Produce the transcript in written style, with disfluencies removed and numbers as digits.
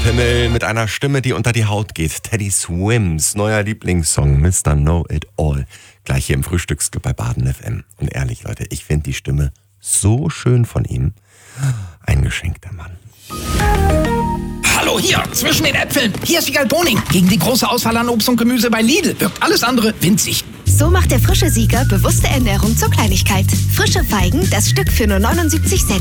Himmel mit einer Stimme, die unter die Haut geht. Teddy Swims neuer Lieblingssong Mr. Know It All. Gleich hier im Frühstücksclub bei Baden FM. Und ehrlich, Leute, ich finde die Stimme so schön von ihm. Ein geschenkter Mann. Hallo, hier, zwischen den Äpfeln. Hier ist Wiegald Boning. Gegen die große Auswahl an Obst und Gemüse bei Lidl wirkt alles andere winzig. So macht der frische Sieger bewusste Ernährung zur Kleinigkeit. Frische Feigen, das Stück für nur 79 Cent.